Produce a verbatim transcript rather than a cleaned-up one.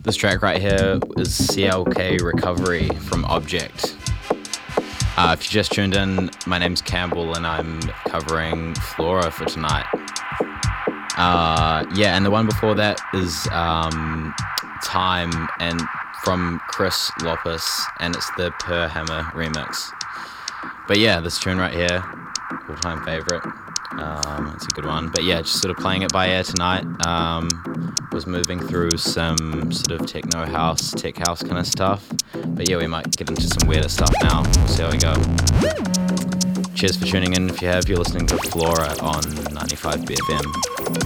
This track right here is C L K Recovery from Object. Uh, if you just tuned in, my name's Campbell and I'm covering Flora for tonight. Uh, yeah, and the one before that is um, Time and from Chris Lopez, and it's the Per Hammer remix. But yeah, this tune right here, all-time favorite. Um, it's a good one. But yeah, just sort of playing it by ear tonight. Um, was moving through some sort of techno house, tech house kind of stuff. But yeah, we might get into some weirder stuff now. We'll see how we go. Cheers for tuning in. If you have, you're listening to Flora on ninety-five B F M.